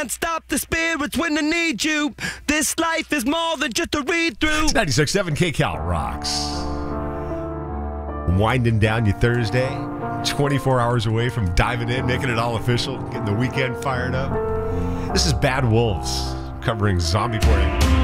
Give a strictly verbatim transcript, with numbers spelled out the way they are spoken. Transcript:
Can't stop the spirits when I need you. This life is more than just a read-through. It's ninety-six point seven K Cal rocks. Winding down your Thursday. twenty-four hours away from diving in, making it all official, getting the weekend fired up. This is Bad Wolves covering Zombie Party.